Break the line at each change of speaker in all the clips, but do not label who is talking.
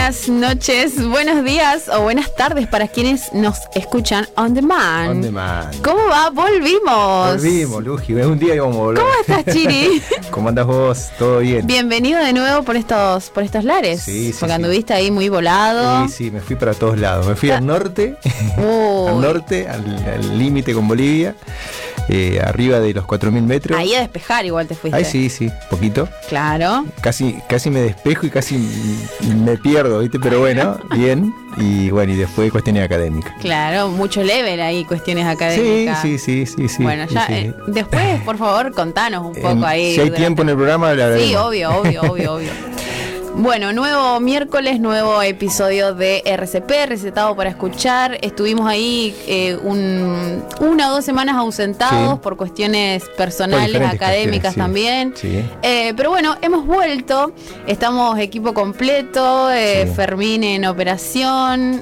buenas noches, buenos días o buenas tardes para quienes nos escuchan on demand.
On demand.
¿Cómo va? Volvimos,
Luji. Un día íbamos a volver.
¿Cómo estás, Chiri?
¿Cómo andás vos? ¿Todo bien?
Bienvenido de nuevo por estos lares.
Sí,
porque anduviste ahí muy volado.
Sí, me fui para todos lados. Me fui al norte, al límite con Bolivia. Arriba de los 4.000 metros.
Ahí a despejar igual te fuiste.
Ahí sí, poquito.
Claro.
Casi me despejo y casi me pierdo, ¿viste? Pero bueno, bien. Y bueno, y después cuestiones académicas.
Claro, mucho level ahí, cuestiones académicas.
Sí.
Bueno, ya
sí.
Después, por favor, contanos un poco ahí.
Si hay tiempo en el programa, la verdad.
Sí, obvio. Bueno, nuevo miércoles, nuevo episodio de RCP, Recetado para Escuchar. Estuvimos ahí 1 o 2 semanas ausentados por cuestiones personales, académicas también.
Sí.
Pero bueno, hemos vuelto, estamos equipo completo, Fermín en operación,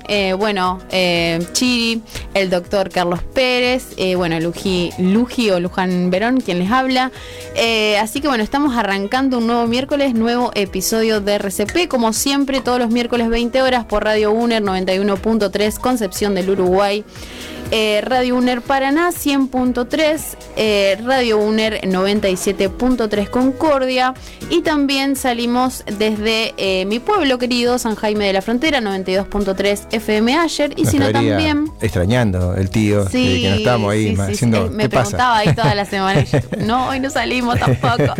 Chiri, el doctor Carlos Pérez, Luji o Luján Verón, quien les habla. Así que bueno, estamos arrancando un nuevo miércoles, nuevo episodio de RCP, como siempre, todos los miércoles 20 horas por Radio UNER 91.3 Concepción del Uruguay, Radio UNER Paraná 100.3, Radio UNER 97.3 Concordia, y también salimos desde mi pueblo querido, San Jaime de la Frontera, 92.3 FM Ayer, y si no también...
Extrañando el tío, que no estamos ahí haciendo...
Me preguntaba ahí toda la semana, y yo, no, hoy no salimos tampoco.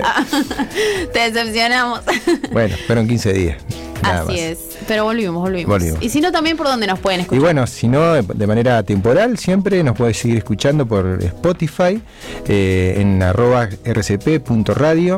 Te decepcionamos.
Bueno, fueron 15 días.
Así es, pero volvimos. Y si no, también por donde nos pueden escuchar.
Y bueno, si no, de manera temporal, siempre nos puedes seguir escuchando por Spotify, en @rcp.radio,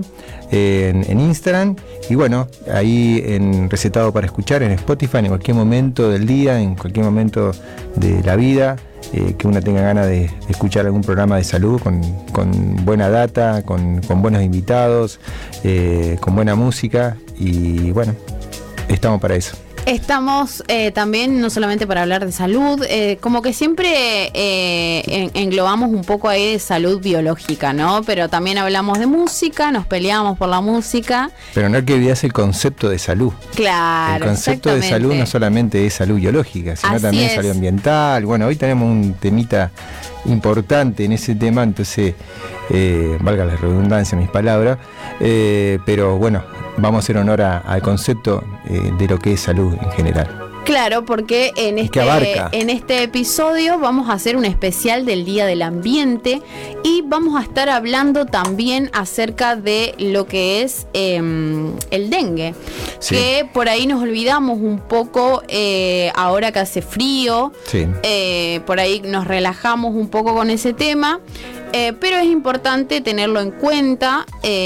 en Instagram, y bueno, ahí en Recetado para Escuchar, en Spotify, en cualquier momento del día, en cualquier momento de la vida, que uno tenga ganas de escuchar algún programa de salud con buena data, con buenos invitados, con buena música, y bueno, estamos para eso.
Estamos también no solamente para hablar de salud, como que siempre englobamos un poco ahí de salud biológica, ¿no? Pero también hablamos de música, nos peleamos por la música.
Pero no hay que olvidarse el concepto de salud.
Claro,
el concepto de salud no solamente es salud biológica, sino
así
también
es.
Salud ambiental. Bueno, hoy tenemos un temita importante en ese tema, entonces, valga la redundancia mis palabras, pero bueno, vamos a hacer honor al concepto de lo que es salud en general.
Claro, porque en este episodio vamos a hacer un especial del Día del Ambiente y vamos a estar hablando también acerca de lo que es el dengue, que por ahí nos olvidamos un poco ahora que hace frío, por ahí nos relajamos un poco con ese tema. Pero es importante tenerlo en cuenta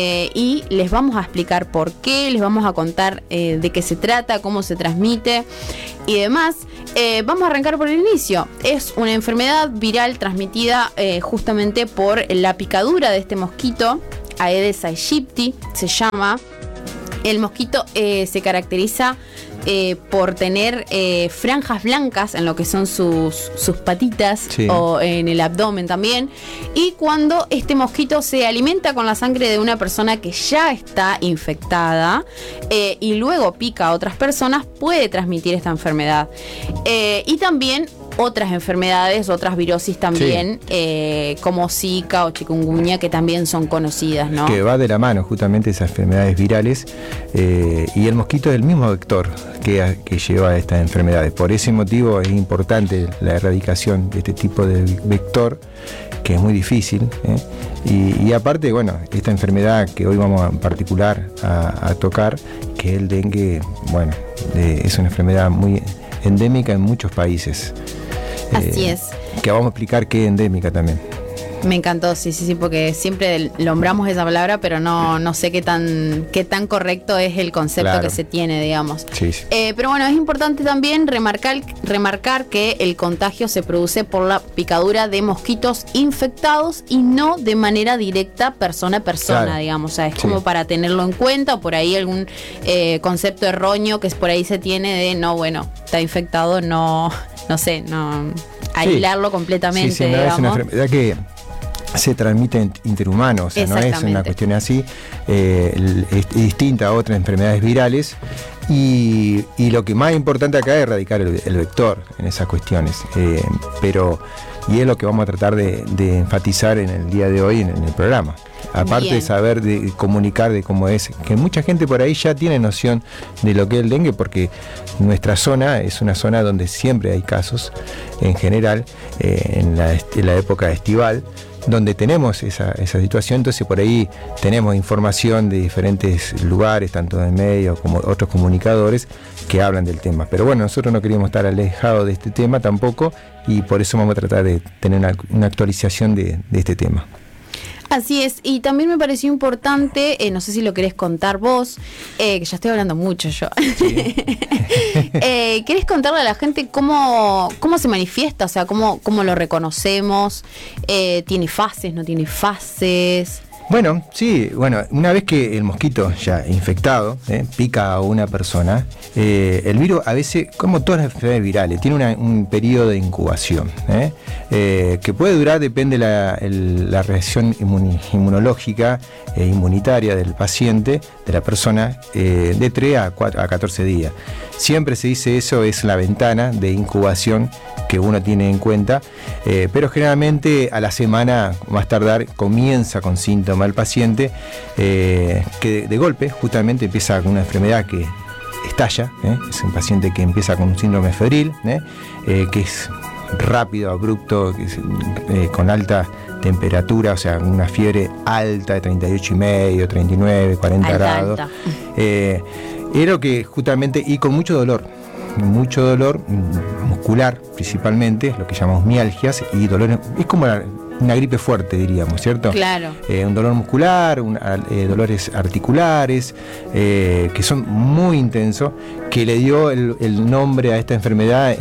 y les vamos a explicar por qué, les vamos a contar de qué se trata, cómo se transmite y demás. Vamos a arrancar por el inicio. Es una enfermedad viral transmitida justamente por la picadura de este mosquito, Aedes aegypti se llama. El mosquito se caracteriza por tener franjas blancas en lo que son sus patitas o en el abdomen también, y cuando este mosquito se alimenta con la sangre de una persona que ya está infectada y luego pica a otras personas, puede transmitir esta enfermedad, y también otras enfermedades, otras virosis también, como Zika o chikungunya, que también son conocidas, ¿no? Que
va de la mano justamente esas enfermedades virales, y el mosquito es el mismo vector que lleva a estas enfermedades. Por ese motivo es importante la erradicación de este tipo de vector, que es muy difícil, y aparte, bueno, esta enfermedad que hoy vamos en particular a tocar, que es el dengue, bueno, es una enfermedad muy endémica en muchos países.
Así es.
Que vamos a explicar qué es endémica también.
Me encantó, sí, porque siempre nombramos esa palabra, pero no sé qué tan correcto es el concepto que se tiene, digamos.
Sí.
Pero bueno, es importante también remarcar que el contagio se produce por la picadura de mosquitos infectados y no de manera directa persona a persona, digamos. O sea, es como para tenerlo en cuenta, o por ahí algún concepto erróneo que por ahí se tiene de, no, bueno, está infectado, no sé, aislarlo completamente, digamos.
Es una enfermedad que se transmite interhumanos, o sea, no es una cuestión así, es distinta a otras enfermedades virales, Y lo que más importante acá es erradicar el vector en esas cuestiones. Y es lo que vamos a tratar de enfatizar en el día de hoy en el programa. Aparte
Bien.
de saber, de comunicar de cómo es, que mucha gente por ahí ya tiene noción de lo que es el dengue, porque nuestra zona es una zona donde siempre hay casos, en general, en la época estival, donde tenemos esa situación. Entonces por ahí tenemos información de diferentes lugares, tanto de medios como otros comunicadores que hablan del tema. Pero bueno, nosotros no queríamos estar alejados de este tema tampoco, y por eso vamos a tratar de tener una actualización de este tema.
Así es, y también me pareció importante, no sé si lo querés contar vos, que ya estoy hablando mucho yo. Sí. ¿Querés contarle a la gente cómo se manifiesta? O sea, cómo lo reconocemos, ¿tiene fases, no tiene fases?
Bueno, sí, una vez que el mosquito ya infectado pica a una persona, el virus a veces, como todas las enfermedades virales, tiene un periodo de incubación, que puede durar, depende la reacción inmunológica e inmunitaria del paciente, de la persona, de 3 a 14 días. Siempre se dice eso es la ventana de incubación que uno tiene en cuenta, pero generalmente a la semana, más tardar, comienza con síntomas el paciente, que de golpe justamente empieza con una enfermedad que estalla, es un paciente que empieza con un síndrome febril, que es rápido, abrupto, con alta temperatura, o sea, una fiebre alta de 38,5, 39, 40 grados. Es lo que justamente, y con mucho dolor muscular principalmente, lo que llamamos mialgias, y dolores, es como una gripe fuerte, diríamos, ¿cierto?
Claro.
Un dolor muscular, dolores articulares, que son muy intensos, que le dio el nombre a esta enfermedad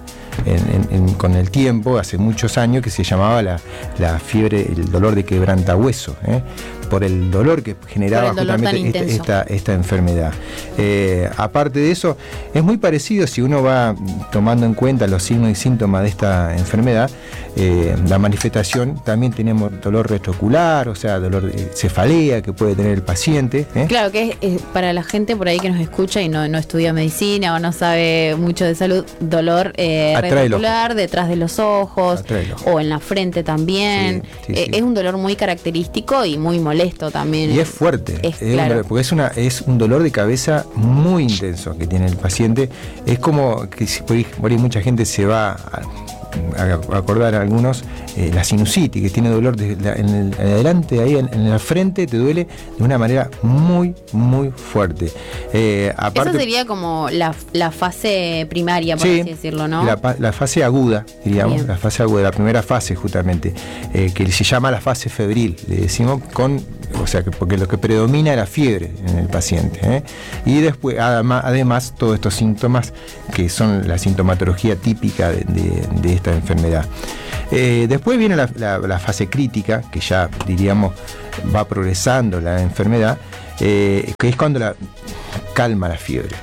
con el tiempo, hace muchos años, que se llamaba la fiebre, el dolor de quebrantahueso, por el dolor que generaba justamente esta enfermedad. Aparte de eso, es muy parecido, si uno va tomando en cuenta los signos y síntomas de esta enfermedad, la manifestación, también tenemos dolor retroocular, o sea, dolor de cefalea que puede tener el paciente.
Claro, que es para la gente por ahí que nos escucha y no estudia medicina o no sabe mucho de salud, dolor retroocular detrás de los ojos o en la frente también. Sí. Es un dolor muy característico y muy molesto también.
Y es fuerte,
claro.
Porque es un dolor de cabeza muy intenso que tiene el paciente. Es como que por ahí mucha gente se va a acordar a algunos, la sinusitis, que tiene dolor en adelante, ahí en la frente, te duele de una manera muy, muy fuerte.
Aparte, eso sería como la fase primaria, por así decirlo, ¿no?
La fase aguda, diríamos. Bien. La fase aguda, la primera fase justamente, que se llama la fase febril, le decimos, porque lo que predomina es la fiebre en el paciente, y después además todos estos síntomas que son la sintomatología típica de esta enfermedad. Después viene la fase crítica, que ya diríamos va progresando la enfermedad, que es cuando calma la fiebre.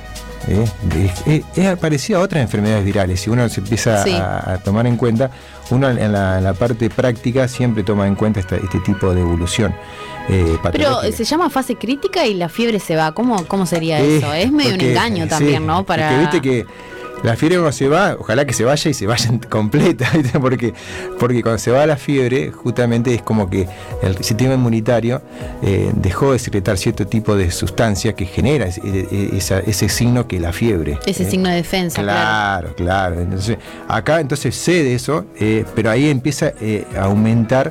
Es parecido a otras enfermedades virales. Si uno se empieza a tomar en cuenta, uno en la parte práctica siempre toma en cuenta este tipo de evolución.
Pero se llama fase crítica y la fiebre se va. ¿Cómo sería eso? Es medio un engaño también, ¿no?
Porque viste que la fiebre cuando se va, ojalá que se vaya y se vaya completa, ¿viste? Porque cuando se va la fiebre, justamente es como que el sistema inmunitario dejó de secretar cierto tipo de sustancia que genera ese signo que es la fiebre.
Ese signo de defensa.
Claro. Entonces, acá cede eso, pero ahí empieza a aumentar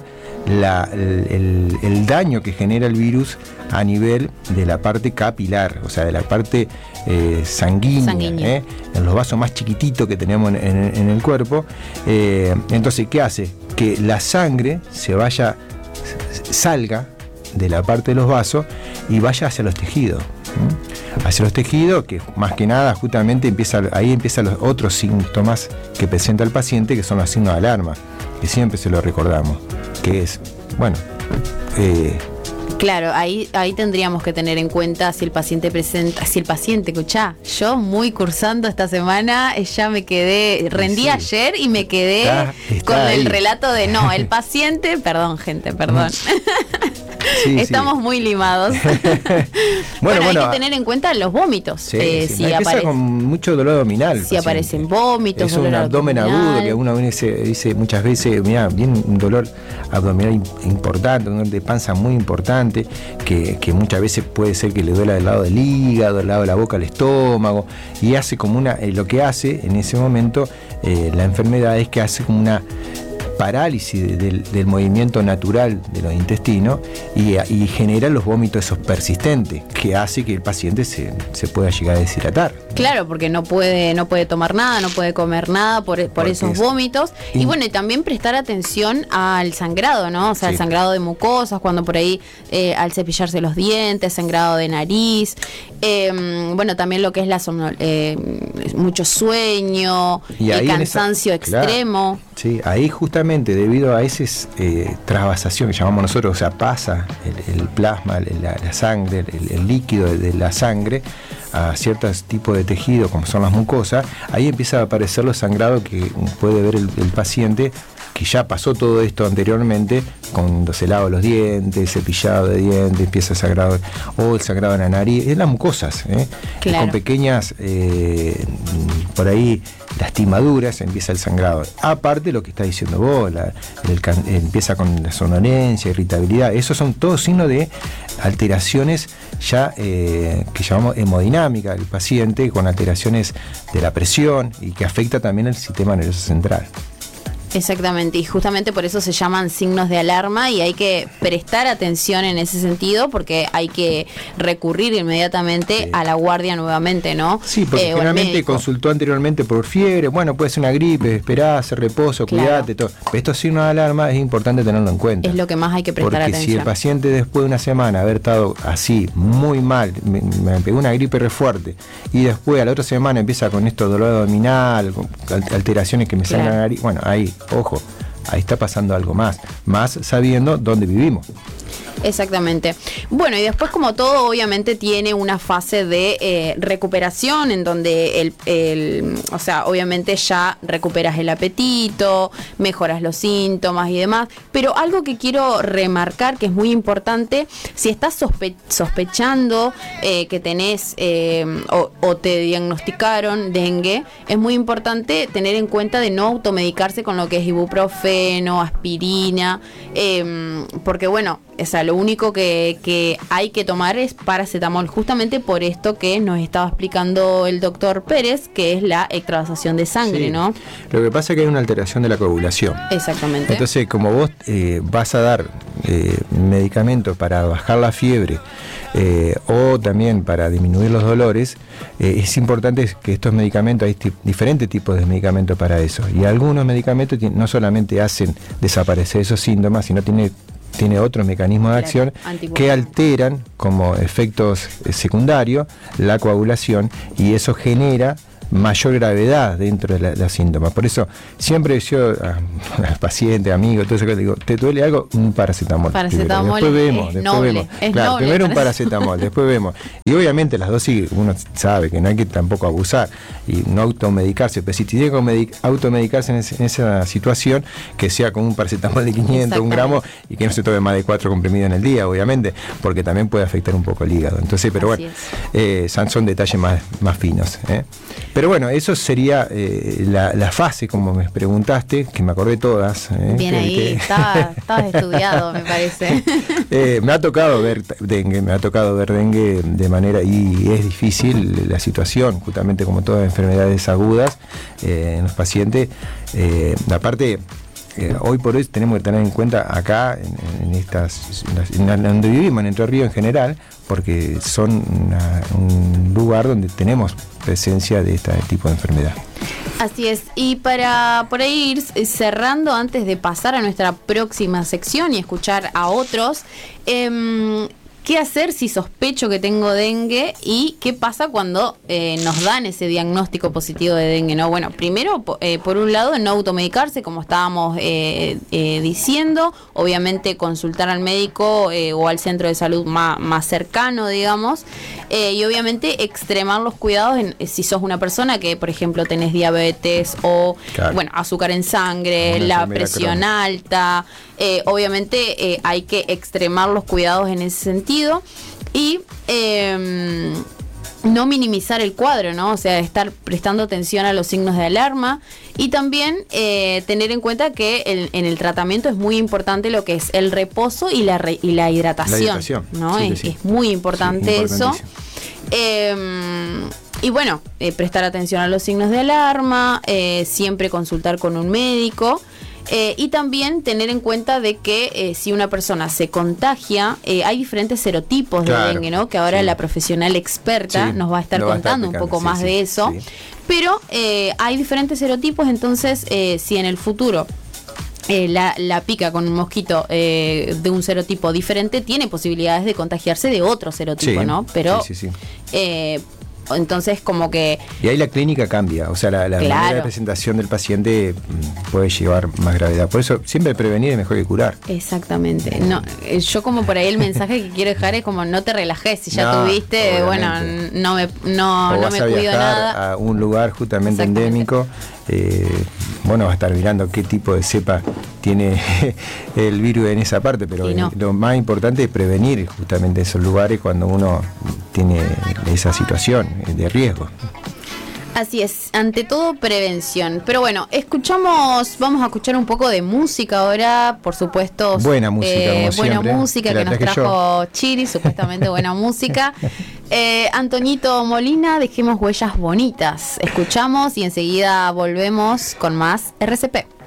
el daño que genera el virus a nivel de la parte capilar, o sea, de la parte sanguínea. En los vasos más chiquititos que tenemos en el cuerpo. Entonces, ¿qué hace? Que la sangre salga de la parte de los vasos y vaya hacia los tejidos. Hacia los tejidos, que más que nada justamente ahí empiezan los otros síntomas que presenta el paciente, que son los signos de alarma, que siempre se lo recordamos, que es,
claro, ahí tendríamos que tener en cuenta si el paciente escuchá, yo muy cursando esta semana, ya me quedé, rendí ayer y me quedé con el relato de el paciente, perdón. Estamos muy limados. Bueno, hay que tener en cuenta los vómitos.
Si aparece con mucho dolor abdominal.
Si aparecen vómitos,
es un abdomen agudo que uno dice muchas veces, mira, viene un dolor abdominal importante, un dolor de panza muy importante, que muchas veces puede ser que le duela del lado del hígado, del lado de la boca al estómago, y hace como lo que hace en ese momento la enfermedad es que hace como una parálisis del movimiento natural de los intestinos y genera los vómitos esos persistentes, que hace que el paciente se pueda llegar a deshidratar.
Claro, porque no puede tomar nada, no puede comer nada por esos vómitos. Y bueno, y también prestar atención al sangrado, ¿no? O sea, el sangrado de mucosas, cuando por ahí al cepillarse los dientes, sangrado de nariz. Bueno, también lo que es mucho sueño, el cansancio extremo.
Claro, sí, ahí justamente debido a esa trasvasación que llamamos nosotros, o sea, pasa el plasma, la sangre, el líquido de la sangre a ciertos tipos de tejido como son las mucosas, ahí empieza a aparecer los sangrados que puede ver el paciente que ya pasó todo esto anteriormente, cuando se lava los dientes, cepillado de dientes, empieza el sangrado, o el sangrado en la nariz, en las mucosas,
claro.
Con pequeñas, por ahí, lastimaduras, empieza el sangrado. Aparte lo que está diciendo vos, empieza con la somnolencia, irritabilidad, esos son todos signos de alteraciones ya que llamamos hemodinámica del paciente, con alteraciones de la presión y que afecta también el sistema nervioso central.
Exactamente, y justamente por eso se llaman signos de alarma y hay que prestar atención en ese sentido porque hay que recurrir inmediatamente a la guardia nuevamente, ¿no?
Sí, porque generalmente consultó anteriormente por fiebre, bueno, puede ser una gripe, esperá, hacer reposo, cuidate, todo. Pero estos signos de alarma es importante tenerlo en cuenta.
Es lo que más hay que prestar atención.
Porque si el paciente después de una semana haber estado así, muy mal, me pegó una gripe re fuerte, y después a la otra semana empieza con esto dolor abdominal, con alteraciones que me salen a la nariz, bueno, ahí ojo, ahí está pasando algo más sabiendo dónde vivimos.
Exactamente. Bueno, y después, como todo, obviamente tiene una fase de recuperación en donde o sea, obviamente ya recuperas el apetito, mejoras los síntomas y demás. Pero algo que quiero remarcar, que es muy importante, si estás sospechando que tenés o te diagnosticaron dengue, es muy importante tener en cuenta de no automedicarse con lo que es ibuprofeno, aspirina, porque bueno, o sea, lo único que hay que tomar es paracetamol, justamente por esto que nos estaba explicando el doctor Pérez, que es la extravasación de sangre, ¿no?
Lo que pasa es que hay una alteración de la coagulación.
Exactamente.
Entonces, como vos vas a dar medicamentos para bajar la fiebre o también para disminuir los dolores, es importante que estos medicamentos, hay diferentes tipos de medicamentos para eso, y algunos medicamentos no solamente hacen desaparecer esos síntomas, sino tiene otros mecanismos de acción que alteran como efectos secundarios la coagulación, y eso genera mayor gravedad dentro de los síntomas. Por eso siempre yo al paciente, amigo, todo eso que digo, ¿te duele algo? Un paracetamol. Después vemos. Claro, primero un paracetamol, después vemos. Y obviamente las dosis uno sabe que no hay que tampoco abusar y no automedicarse, pero si tiene que automedicarse en esa situación, que sea con un paracetamol de 500, 1 gramo, y que no se tome más de 4 comprimidos en el día, obviamente, porque también puede afectar un poco el hígado. Entonces, pero
así
bueno, son detalles más finos. Pero bueno, eso sería la fase, como me preguntaste, que me acordé todas.
Bien ahí, estabas estudiado, me parece.
Me ha tocado ver dengue de manera, y es difícil la situación, justamente como todas las enfermedades agudas en los pacientes. Aparte, hoy por hoy tenemos que tener en cuenta acá, en donde vivimos, en Entre Ríos en general, porque son un lugar donde tenemos presencia de este tipo de enfermedad.
Así es, y para por ahí ir cerrando, antes de pasar a nuestra próxima sección y escuchar a otros, ¿Qué hacer si sospecho que tengo dengue? ¿Y qué pasa cuando nos dan ese diagnóstico positivo de dengue, ¿no? Bueno, primero, por un lado, no automedicarse, como estábamos diciendo. Obviamente, consultar al médico o al centro de salud más cercano, digamos. Y obviamente, extremar los cuidados si sos una persona que, por ejemplo, tenés diabetes o, bueno, azúcar en sangre, la presión alta. Obviamente, hay que extremar los cuidados en ese sentido. Y no minimizar el cuadro, ¿no? O sea, estar prestando atención a los signos de alarma y también tener en cuenta que en el tratamiento es muy importante lo que es el reposo y la hidratación, ¿no? Sí, es muy importante eso. Y bueno, prestar atención a los signos de alarma, siempre consultar con un médico. Y también tener en cuenta de que si una persona se contagia, hay diferentes serotipos de dengue, ¿no? Que ahora la profesional experta nos va a estar contando un poco más de eso. Pero hay diferentes serotipos, entonces si en el futuro la pica con un mosquito de un serotipo diferente, tiene posibilidades de contagiarse de otro serotipo, ¿no? Pero entonces como que... Y
ahí la clínica cambia, o sea, la manera de presentación del paciente puede llevar más gravedad. Por eso siempre prevenir es mejor que curar.
Exactamente. No, yo como por ahí el mensaje que quiero dejar es como no te relajes, si ya tuviste, bueno, no me cuido nada.
A un lugar justamente endémico, bueno, va a estar mirando qué tipo de cepa tiene el virus en esa parte, pero lo más importante es prevenir justamente esos lugares cuando uno tiene esa situación de riesgo.
Así es, ante todo prevención. Pero bueno, vamos a escuchar un poco de música ahora, por supuesto.
Buena música,
buena música que nos trajo Chiri, supuestamente buena música. Antoñito Molina, Dejemos Huellas Bonitas. Escuchamos y enseguida volvemos con más RCP.